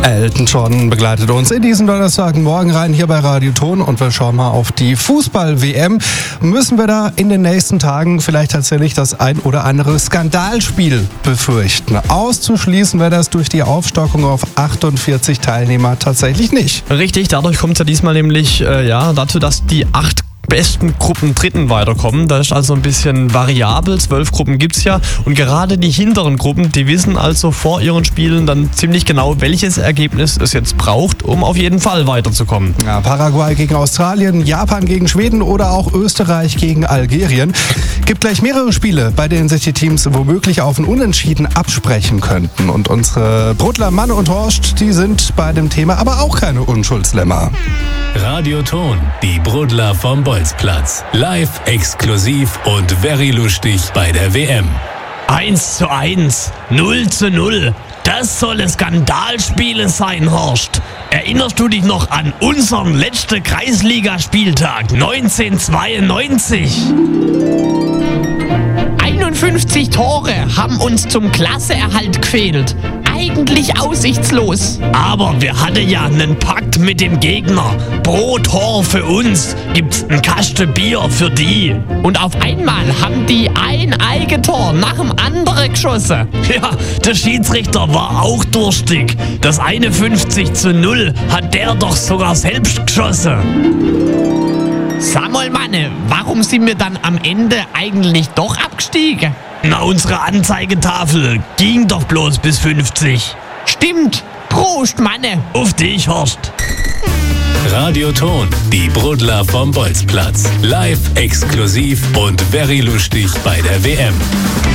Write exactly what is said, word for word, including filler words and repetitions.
Elton John begleitet uns in diesem Donnerstagmorgen rein hier bei Radio Ton und wir schauen mal auf die Fußball-W M. Müssen wir da in den nächsten Tagen vielleicht tatsächlich das ein oder andere Skandalspiel befürchten? Auszuschließen wäre das durch die Aufstockung auf achtundvierzig Teilnehmer tatsächlich nicht. Richtig, dadurch kommt es ja diesmal nämlich äh, ja, dazu, dass die acht besten Gruppen Dritten weiterkommen. Das ist also ein bisschen variabel. Zwölf Gruppen gibt es ja. Und gerade die hinteren Gruppen, die wissen also vor ihren Spielen dann ziemlich genau, welches Ergebnis es jetzt braucht, um auf jeden Fall weiterzukommen. Ja, Paraguay gegen Australien, Japan gegen Schweden oder auch Österreich gegen Algerien. Gibt gleich mehrere Spiele, bei denen sich die Teams womöglich auf ein Unentschieden absprechen könnten. Und unsere Brudler Mann und Horst, die sind bei dem Thema aber auch keine Unschuldslämmer. Radio Ton, die Brudler vom Bolzplatz. Live, exklusiv und very lustig bei der W M. eins zu eins, null zu null. Das soll Skandalspiele sein, Horst. Erinnerst du dich noch an unseren letzten Kreisligaspieltag neunzehnhundertzweiundneunzig? einundfünfzig Tore haben uns zum Klasseerhalt gefehlt. Eigentlich aussichtslos. Aber wir hatten ja einen Pakt mit dem Gegner. Pro Tor für uns gibt's ein Kasten Bier für die. Und auf einmal haben die ein Eigentor nach dem anderen geschossen. Ja, der Schiedsrichter war auch durstig. Das einundfünfzig zu null hat der doch sogar selbst geschossen. Sag mal, Manne, warum sind wir dann am Ende eigentlich doch abgestiegen? Na, unsere Anzeigetafel ging doch bloß bis fünfzig. Stimmt. Prost, Manne. Auf dich, Horst. Radio Ton, die Brudler vom Bolzplatz. Live, exklusiv und very lustig bei der W M.